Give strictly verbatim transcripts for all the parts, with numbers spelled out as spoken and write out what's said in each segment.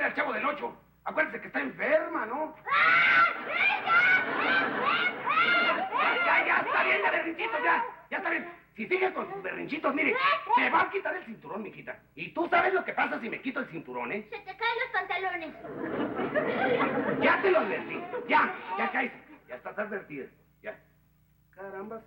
al Chavo del Ocho. Acuérdese que está enferma, ¿no? Ya, ya, ya, está bien de berrinchitos, ya. Ya está bien. Si sigue con sus berrinchitos, mire, te va a quitar el cinturón, mijita. Y tú sabes lo que pasa si me quito el cinturón, ¿eh? Se te caen los pantalones. Ya te lo advertí. Ya, ya caes. Ya estás advertida. Ya. Carambas.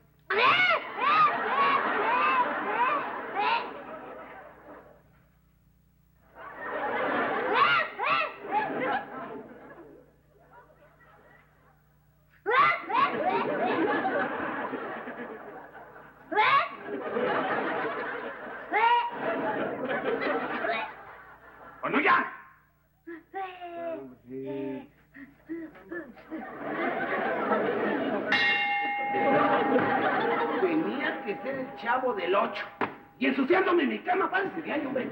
¡O no ya! Tenía que ser el Chavo del Ocho. Y ensuciándome mi cama, parece de ahí, hombre.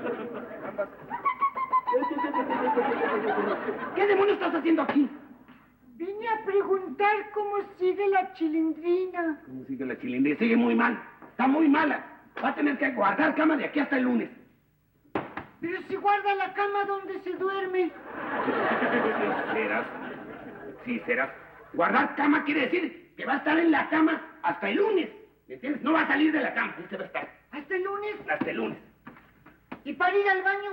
¿Qué demonios estás haciendo aquí? Vine a preguntar cómo sigue la Chilindrina. ¿Cómo sigue la Chilindrina? Sigue muy mal. Está muy mala. Va a tener que guardar cama de aquí hasta el lunes. Pero si guarda la cama donde se duerme. Si serás. Si serás. Guardar cama quiere decir que va a estar en la cama hasta el lunes. ¿Me entiendes? No va a salir de la cama. Ahí se va a estar. ¿Hasta el lunes? Hasta el lunes. ¿Y para ir al baño?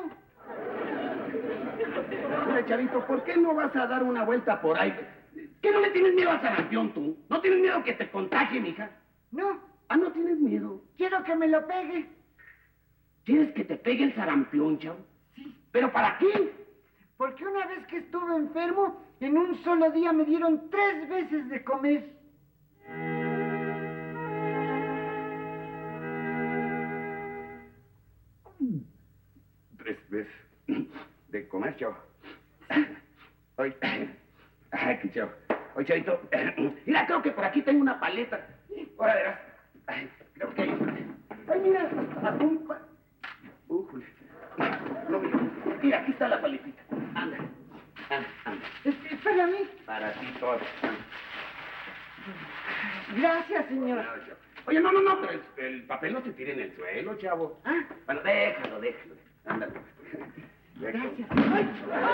Mira, chavito, ¿por qué no vas a dar una vuelta por ahí? ¿Qué no le tienes miedo al sarampión tú? ¿No tienes miedo que te contagie, mija? No. Ah, ¿no tienes miedo? Quiero que me lo pegue. ¿Quieres que te pegue el sarampión, chavo? Sí. ¿Pero para qué? Porque una vez que estuve enfermo, en un solo día me dieron tres veces de comer. Tres veces de comer, chavo. Oye, ay, qué chavo. Oye, chavito, mira, creo que por aquí tengo una paleta. Ahora verás. Ay, creo que hay. Ay, mira, atún. Újule. No, mira, mira, aquí está la paletita. Anda, anda, anda. Es, es para mí. Para ti todo. Gracias, señor. Oye, no, no, no, pero el, el papel no se tire en el suelo, chavo. Ah. Bueno, déjalo, déjalo. Ándale. Gracias. Ay.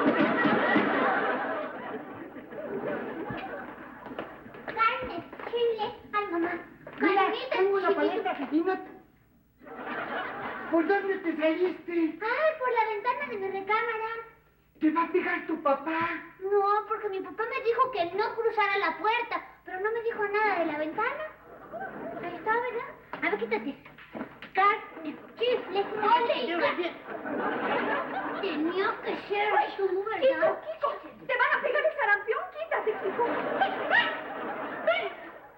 Carne, chile. Ay, mamá. Mira, Carnita, tengo una chilito. paleta y no... ¿Por dónde te saliste? Ay, por la ventana de mi recámara. ¿Te va a pegar tu papá? No, porque mi papá me dijo que no cruzara la puerta, pero no me dijo nada de la ventana. Ahí está, ¿verdad? A ver, quítate. Carne, chifle, ole y ca- Tenía que ser tú, ¿verdad? Kiko, Kiko, te van a pegar el sarampión, quítate, Kiko. ¡Ay, ay! ¡Ay!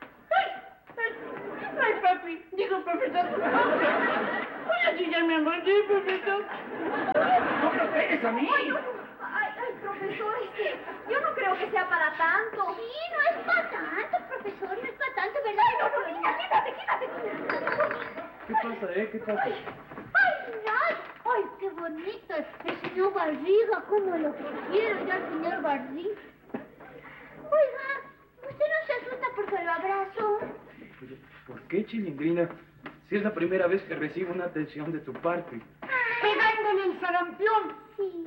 ¡Ay! ¡Ay, papi! Digo, profesor. Oye, si ya me amordí, profesor. ¡No me pegues a mí! Ay, no, ay, ay, profesor, es que yo no creo que sea para tanto. Sí, no es para tanto, profesor, no es para tanto, ¿verdad? Ay, no, no, niña, quítate, quítate. ¿Qué pasa, eh? ¿Qué pasa? Ay, ay, ay, qué bonito. El señor Barriga, como lo quiero yo al señor Barriga. Oiga, ¿usted no se asusta porque lo abrazo? Oye, ¿por qué, Chilindrina? Si es la primera vez que recibo una atención de tu parte. ¡Pegándole el sarampión! Sí.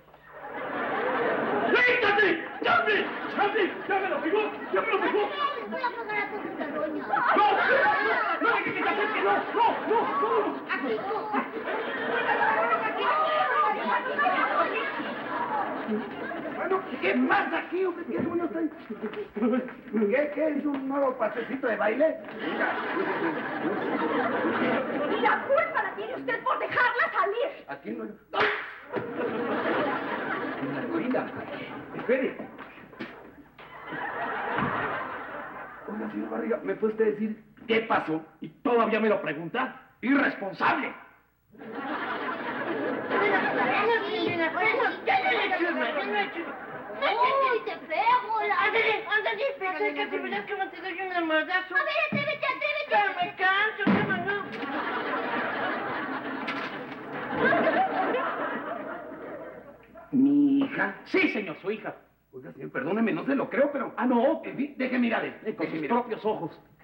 ¡Quítate! ¡Champi! ¡Champi! ¡Ya me lo pegó! ¡Ya me lo pegó! Les voy a pagar a todos esta doña. ¡No! ¡No me quites hacer que no! ¡No! ¡No! ¡No! Aquí no. Bueno, ¿qué pasa aquí, hombre? ¿Qué demonios está ahí? ¿Qué, qué es un nuevo pasecito de baile? Mira. Y la culpa la tiene usted por dejarla salir. Aquí no... ¡Ay! Oiga, espere. Oiga, señor Barriga, ¿me puede usted decir qué pasó? ¿Y todavía me lo pregunta? ¡Irresponsable! ¡Uy, te pego! La... ¡Ándale, ándale! Acércate, ¿verdad que te doy un almohadazo? A ver, atrévete, atrévete. ¡Ya me canso, qué mano! ¿Mi hija? Sí, señor, su hija. Oiga, señor, perdóneme, no se lo creo, pero... Ah, no. En fin, deje mirar, Eh, Con deje sus mirar. propios ojos.